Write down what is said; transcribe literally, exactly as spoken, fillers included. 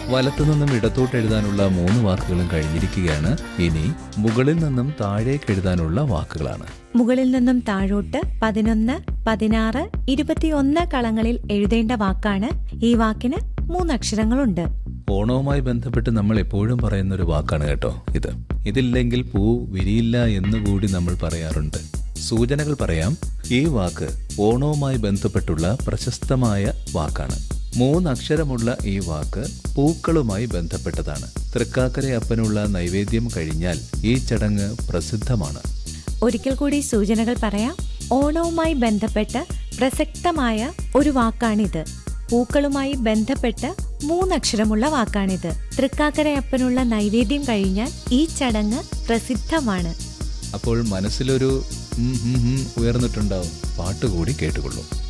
വലത്തുനിന്നും ഇടത്തോട്ട് എഴുതാനുള്ള മൂന്ന് വാക്കുകളും കഴിഞ്ഞിരിക്കുകയാണ്. ഇനി മുകളിൽ നിന്നും താഴേക്ക് എഴുതാനുള്ള വാക്കുകളാണ്. മുകളിൽ നിന്നും താഴോട്ട് പതിനൊന്ന്, പതിനാറ്, ഇരുപത്തിയൊന്ന് കളങ്ങളിൽ എഴുതേണ്ട വാക്കാണ്. ഈ വാക്കിന് മൂന്നക്ഷരങ്ങളുണ്ട്. ഓണവുമായി ബന്ധപ്പെട്ട് നമ്മൾ എപ്പോഴും പറയുന്ന ഒരു വാക്കാണ് കേട്ടോ ഇത്. ഇതില്ലെങ്കിൽ പൂ വിരിയില്ല എന്നുകൂടി നമ്മൾ പറയാറുണ്ട്. സൂചനകൾ പറയാം. ഈ വാക്ക് ഓണവുമായി ബന്ധപ്പെട്ടുള്ള പ്രശസ്തമായ വാക്കാണ്. മൂന്നക്ഷരമുള്ള ഈ വാക്ക് പൂക്കളുമായി ബന്ധപ്പെട്ടതാണ്. തൃക്കാക്കരയപ്പനുള്ള നൈവേദ്യം കഴിഞ്ഞാൽ ഈ ചടങ്ങ് പ്രസിദ്ധമാണ്. ഒരിക്കൽ കൂടി സൂചനകൾ പറയാം. ഓണവുമായി ബന്ധപ്പെട്ട് പ്രസക്തമായ ഒരു വാക്കാണിത്. പൂക്കളുമായി ബന്ധപ്പെട്ട് മൂന്നക്ഷരമുള്ള വാക്കാണിത്. തൃക്കാക്കരയപ്പനുള്ള നൈവേദ്യം കഴിഞ്ഞാൽ ഈ ചടങ്ങ് പ്രസിദ്ധമാണ്. അപ്പോൾ മനസ്സിലൊരു ഉയർന്നിട്ടുണ്ടാവും. പാട്ടുകൂടി കേട്ടുകൊള്ളും.